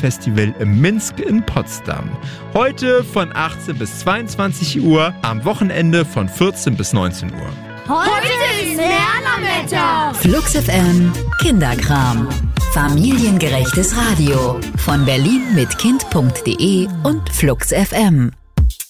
Festival im Minsk in Potsdam. Heute von 18 bis 22 Uhr, am Wochenende von 14 bis 19 Uhr. Heute ist Lernerwetter. Flux FM Kinderkram. Familiengerechtes Radio von Berlin mit Kind.de und Flux FM.